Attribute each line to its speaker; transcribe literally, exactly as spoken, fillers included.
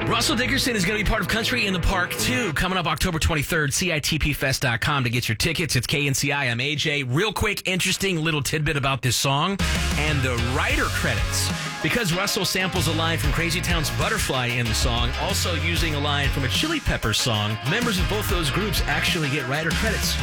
Speaker 1: Russell Dickerson is going to be part of Country in the Park, too, coming up October twenty-third, C I T P fest dot com to get your tickets. It's K N C I. I'm A J. Real quick, interesting little tidbit about this song and the writer credits. Because Russell samples a line from Crazy Town's Butterfly in the song, also using a line from a Chili Peppers song, members of both those groups actually get writer credits